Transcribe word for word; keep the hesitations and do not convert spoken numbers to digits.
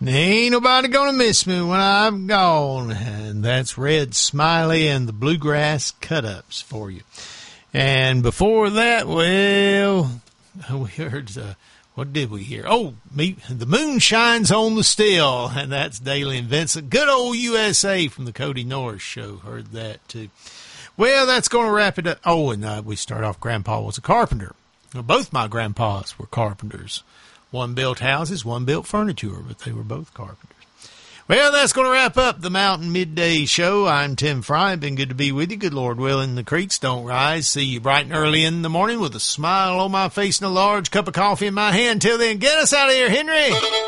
Ain't nobody gonna miss me when I'm gone. And that's Red Smiley and the Bluegrass Cut-Ups for you. And before that, well, we heard, uh, what did we hear? Oh, me, The Moon Shines on the Still, and that's Daly and Vincent. Good old U S A from the Cody Norris Show. Heard that, too. Well, that's going to wrap it up. Oh, and uh, we start off, Grandpa was a carpenter. Well, both my grandpas were carpenters. One built houses, one built furniture, but they were both carpenters. Well, that's going to wrap up the Mountain Midday Show. I'm Tim Fry. Been good to be with you. Good Lord willing, the creeks don't rise. See you bright and early in the morning with a smile on my face and a large cup of coffee in my hand. Till then, get us out of here, Henry.